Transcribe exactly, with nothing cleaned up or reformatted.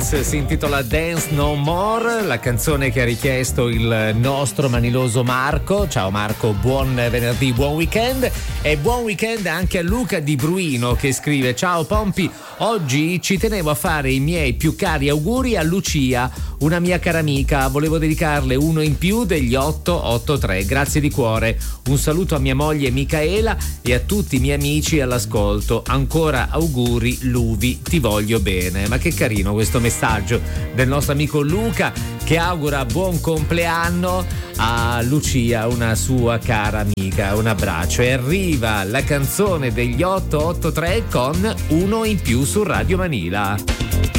Beatles, si intitola Dance No More, la canzone che ha richiesto il nostro maniloso Marco. Ciao Marco, buon venerdì, buon weekend, e buon weekend anche a Luca Di Bruino che scrive: ciao Pompi, oggi ci tenevo a fare i miei più cari auguri a Lucia, una mia cara amica, volevo dedicarle uno in più degli otto otto tre, grazie di cuore, un saluto a mia moglie Micaela e a tutti i miei amici all'ascolto, ancora auguri Luvi, ti voglio bene. Ma che carino questo messaggio del nostro amico Luca, che augura buon compleanno a Lucia, una sua cara amica. Un abbraccio. E arriva la canzone degli otto otto tre con uno in più su Radio Manila.